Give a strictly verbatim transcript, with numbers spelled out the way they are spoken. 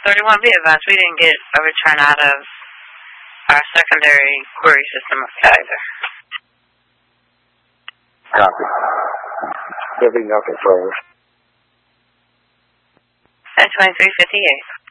thirty-one, be advised, we didn't get a return out of our secondary query system either. Copy. There'll be nothing further. ten twenty-three fifty-eight.